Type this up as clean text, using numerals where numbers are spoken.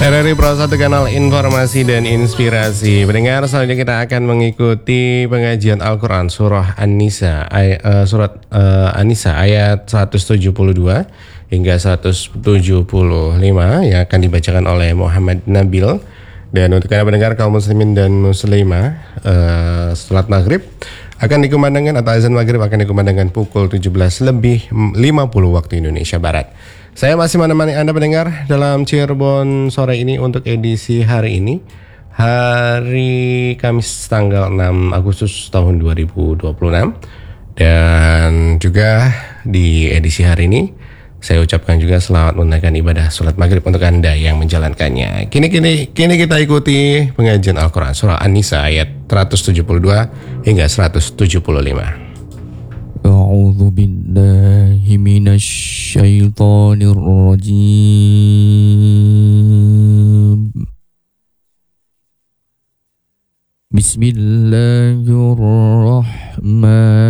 RRI Pro 1 kanal informasi dan inspirasi. Pendengar, selanjutnya kita akan mengikuti pengajian Al-Quran surah An-Nisa, An-Nisa ayat 172 hingga 175 yang akan dibacakan oleh Muhammad Nabil. Dan untuk Anda pendengar kaum muslimin dan muslimah, salat maghrib akan dikumandangkan atau azan maghrib akan dikumandangkan pukul 17:50 waktu Indonesia Barat. Saya masih menemani Anda pendengar dalam Cirebon sore ini untuk edisi hari ini, hari Kamis tanggal 6 Agustus tahun 2026. Dan juga di edisi hari ini saya ucapkan juga selamat menunaikan ibadah sholat maghrib untuk Anda yang menjalankannya. Kini kita ikuti pengajian Al-Quran surah An-Nisa ayat 172 hingga 175. A'udzu billahi minasy syaithanir rajim. Bismillahirrahmanirrahim.